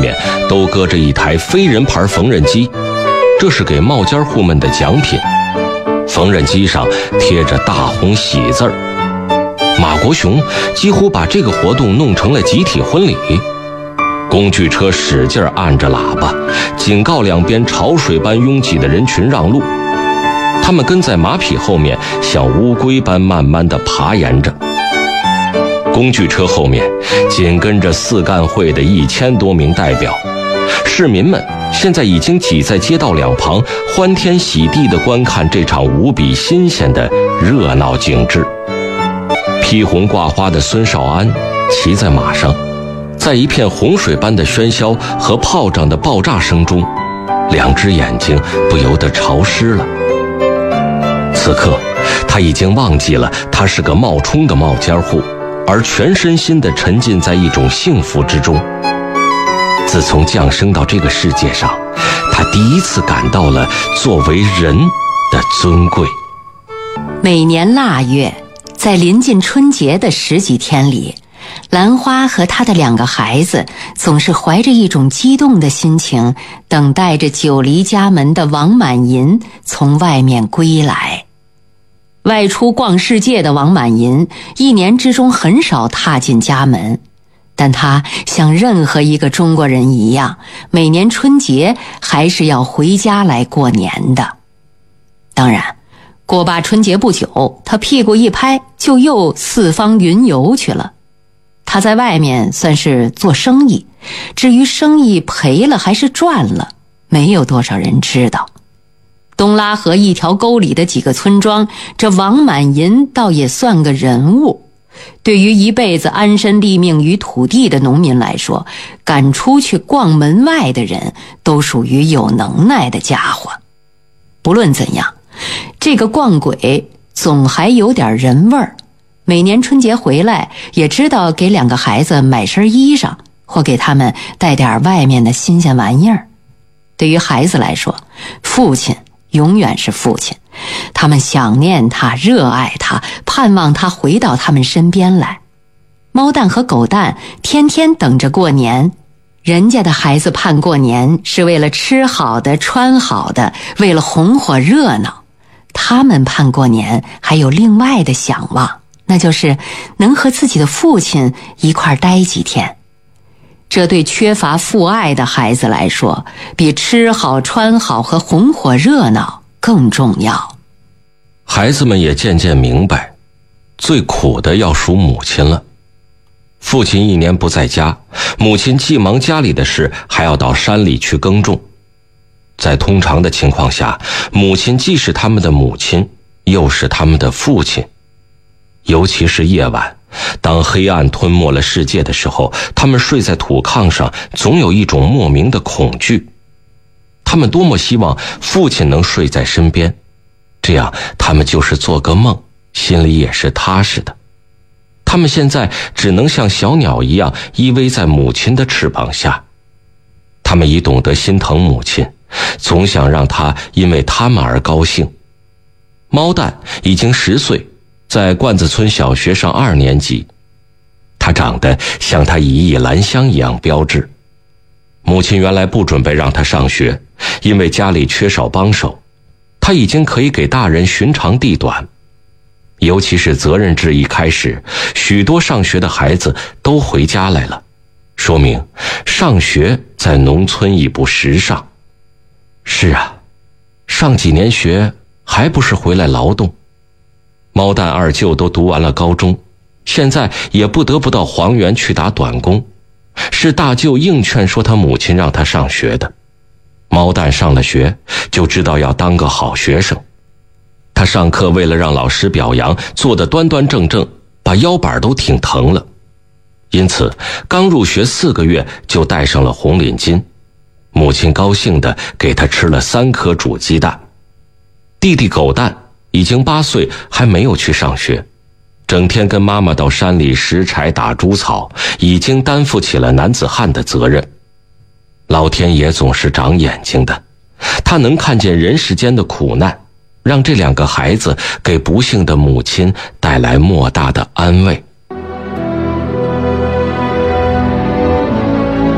面都搁着一台非人牌缝纫机，这是给冒尖户们的奖品。缝纫机上贴着大红喜字儿。马国雄几乎把这个活动弄成了集体婚礼。工具车使劲按着喇叭，警告两边潮水般拥挤的人群让路。他们跟在马匹后面，像乌龟般慢慢地爬沿着。工具车后面紧跟着四干会的1000多名代表。市民们现在已经挤在街道两旁，欢天喜地地观看这场无比新鲜的热闹景致。披红挂花的孙少安骑在马上，在一片洪水般的喧嚣和炮仗的爆炸声中，两只眼睛不由得潮湿了。此刻他已经忘记了他是个冒充的冒尖户，而全身心地沉浸在一种幸福之中。自从降生到这个世界上，他第一次感到了作为人的尊贵。 每年腊月，在临近春节的10几天里，兰花和她的2个孩子总是怀着一种激动的心情，等待着久离家门的王满银从外面归来。外出逛世界的王满银1年之中很少踏进家门，但他像任何一个中国人一样，每年春节还是要回家来过年的。当然，过罢春节不久，他屁股一拍就又四方云游去了。他在外面算是做生意，至于生意赔了还是赚了，没有多少人知道。东拉河一条沟里的几个村庄，这王满银倒也算个人物。对于一辈子安身立命于土地的农民来说，敢出去逛门外的人都属于有能耐的家伙。不论怎样，这个逛鬼总还有点人味儿。每年春节回来，也知道给2个孩子买身衣裳，或给他们带点外面的新鲜玩意儿。对于孩子来说，父亲永远是父亲，他们想念他，热爱他，盼望他回到他们身边来。猫蛋和狗蛋天天等着过年，人家的孩子盼过年是为了吃好的穿好的，为了红火热闹。他们盼过年还有另外的想望，那就是能和自己的父亲一块待几天。这对缺乏父爱的孩子来说，比吃好穿好和红火热闹更重要。 孩子们也渐渐明白，最苦的要数母亲了。父亲1年不在家，母亲既忙家里的事，还要到山里去耕种。在通常的情况下，母亲既是他们的母亲，又是他们的父亲。尤其是夜晚，当黑暗吞没了世界的时候，他们睡在土炕上，总有一种莫名的恐惧。他们多么希望父亲能睡在身边，这样他们就是做个梦，心里也是踏实的。他们现在只能像小鸟一样依偎在母亲的翅膀下。他们已懂得心疼母亲，总想让她因为他们而高兴。猫蛋已经10岁，在罐子村小学上2年级，他长得像他一亿兰香一样标致。母亲原来不准备让他上学，因为家里缺少帮手。他已经可以给大人寻长递短，尤其是责任制一开始，许多上学的孩子都回家来了，说明上学在农村已不时尚。是啊，上几年学还不是回来劳动。猫蛋2舅都读完了高中，现在也不得不到黄原去打短工，是大舅硬劝说他母亲让他上学的。猫蛋上了学，就知道要当个好学生。他上课为了让老师表扬，做得端端正正，把腰板都挺疼了。因此刚入学4个月就戴上了红领巾。母亲高兴地给他吃了3颗煮鸡蛋。弟弟狗蛋已经8岁，还没有去上学，整天跟妈妈到山里拾柴打猪草，已经担负起了男子汉的责任。老天爷总是长眼睛的，他能看见人世间的苦难，让这2个孩子给不幸的母亲带来莫大的安慰。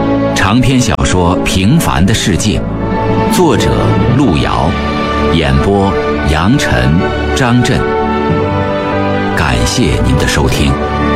长篇小说《平凡的世界》，作者路遥，演播杨晨、张震。感谢您的收听。